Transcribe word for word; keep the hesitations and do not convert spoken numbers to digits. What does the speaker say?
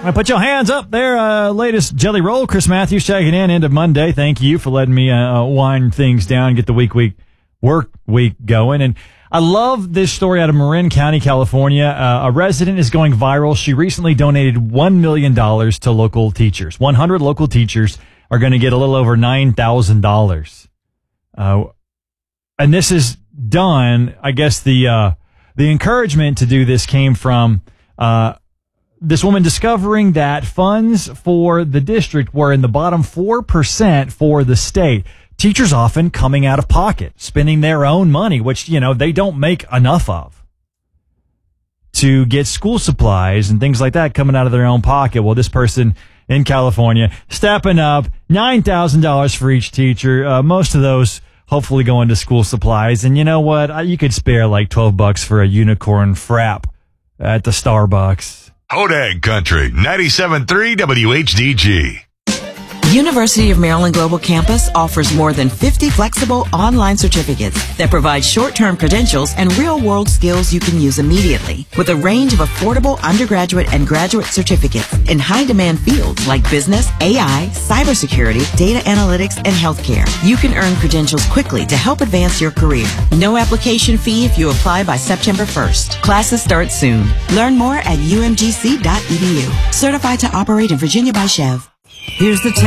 I put your hands up there. Uh, latest Jelly Roll. Chris Matthews checking in. End of Monday. Thank you for letting me uh, wind things down, get the week week work week going. And I love this story out of Marin County, California. Uh, a resident is going viral. She recently donated one million dollars to local teachers. one hundred local teachers are going to get a little over nine thousand dollars. Uh, and this is done. I guess the uh, the encouragement to do this came from uh, this woman discovering that funds for the district were in the bottom four percent for the state. Teachers often coming out of pocket, spending their own money, which, you know, they don't make enough of, to get school supplies and things like that coming out of their own pocket. Well, this person in California stepping up, nine thousand dollars for each teacher. Uh, most of those hopefully going to school supplies. And you know what? You could spare like twelve bucks for a unicorn frap at the Starbucks. Hodag Country, ninety-seven point three W H D G. University of Maryland Global Campus offers more than fifty flexible online certificates that provide short-term credentials and real-world skills you can use immediately, with a range of affordable undergraduate and graduate certificates in high-demand fields like business, A I, cybersecurity, data analytics, and healthcare. You can earn credentials quickly to help advance your career. No application fee if you apply by September first. Classes start soon. Learn more at U M G C dot E D U. Certified to operate in Virginia by Chev. Here's the